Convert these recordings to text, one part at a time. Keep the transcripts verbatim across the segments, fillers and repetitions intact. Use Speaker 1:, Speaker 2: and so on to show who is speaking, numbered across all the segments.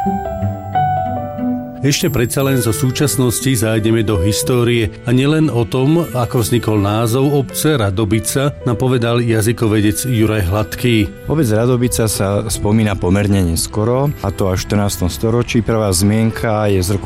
Speaker 1: Ešte predsa len zo súčasnosti zájdeme do histórie a nielen o tom, ako vznikol názov obce Radobica, nám povedal jazykovedec Juraj Hladký.
Speaker 2: Obec Radobica sa spomína pomerne neskoro, a to až v štrnástom storočí. Prvá zmienka je z roku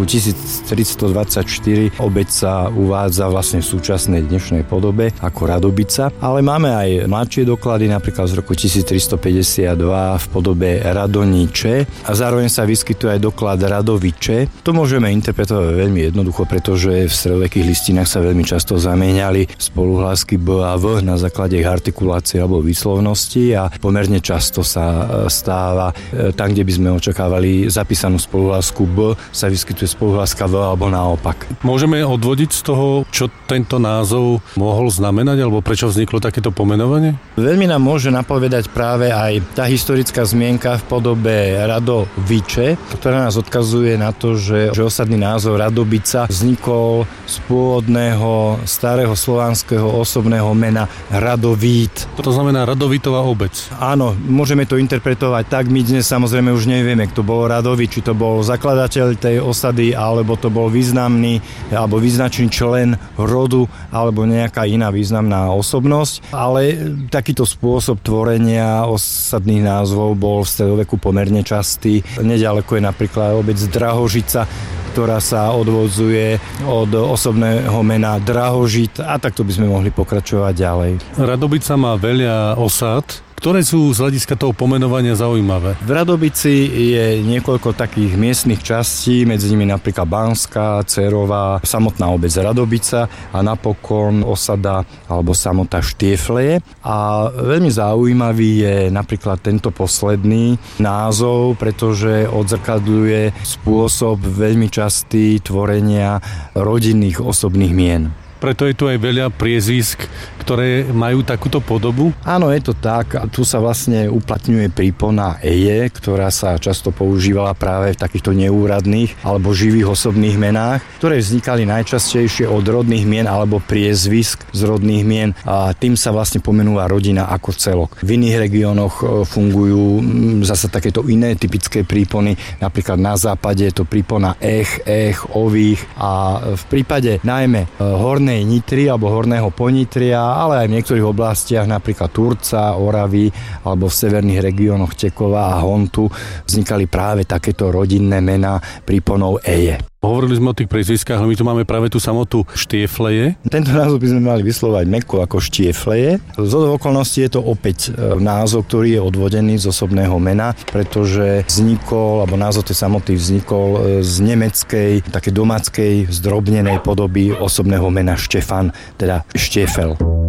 Speaker 2: tisíctridsaťdvadsaťštyri. Obec sa uvádza vlastne v súčasnej dnešnej podobe ako Radobica, ale máme aj mladšie doklady, napríklad z roku tisíctristopäťdesiatdva v podobe Radoniče a zároveň sa vyskytuje aj doklad Radoviče. To môžeme interpretovať veľmi jednoducho, pretože v stredovekých listinách sa veľmi často zamieňali spoluhlásky B a V na základe ich artikulácie alebo výslovnosti a pomerne často sa stáva tam, kde by sme očakávali zapísanú spoluhlásku B, sa vyskytuje spoluhláska V alebo naopak.
Speaker 1: Môžeme odvodiť z toho, čo tento názov mohol znamenať alebo prečo vzniklo takéto pomenovanie?
Speaker 2: Veľmi nám môže napovedať práve aj tá historická zmienka v podobe Radoviče, ktorá nás odkazuje na to, že že osadný názov Radobica vznikol z pôvodného starého slovanského osobného mena Radovít.
Speaker 1: To znamená Radovitová obec.
Speaker 2: Áno, môžeme to interpretovať tak. My dnes samozrejme už nevieme, kto bol Radovít, či to bol zakladateľ tej osady, alebo to bol významný alebo význačný člen rodu, alebo nejaká iná významná osobnosť. Ale takýto spôsob tvorenia osadných názvov bol v stredoveku pomerne častý. Neďaleko je napríklad obec Drahožica, ktorá sa odvodzuje od osobného mena Drahožit a takto by sme mohli pokračovať ďalej.
Speaker 1: Radobica má veľa osád, ktoré sú z hľadiska toho pomenovania zaujímavé.
Speaker 2: V Radobici je niekoľko takých miestnych častí, medzi nimi napríklad Banská, Cerová, samotná obec Radobica a napokon osada alebo samota Štiefleje. A veľmi zaujímavý je napríklad tento posledný názov, pretože odzrkadľuje spôsob veľmi častý tvorenia rodinných osobných mien.
Speaker 1: Preto je tu aj veľa priezvisk, ktoré majú takúto podobu?
Speaker 2: Áno, je to tak. Tu sa vlastne uplatňuje prípona eje, ktorá sa často používala práve v takýchto neúradných alebo živých osobných menách, ktoré vznikali najčastejšie od rodných mien alebo priezvisk z rodných mien a tým sa vlastne pomenúva rodina ako celok. V iných regiónoch fungujú zasa takéto iné typické prípony, napríklad na západe je to prípona ech, ech, ových a v prípade najmä hornej Nitry alebo horného Ponitria, ale aj v niektorých oblastiach, napríklad Turca, Oravy alebo v severných regiónoch Tekova a Hontu vznikali práve takéto rodinné mená príponou eje.
Speaker 1: Hovorili sme o tých priezviskách, ale my tu máme práve tú samotu Štiefleje.
Speaker 2: Tento názov by sme mali vyslovať mäkko ako Štiefleje. Z okolností je to opäť názov, ktorý je odvodený z osobného mena, pretože vznikol, alebo názov tej samoty vznikol z nemeckej, také domáckej, zdrobnenej podoby osobného mena Štefan, teda Štiefel.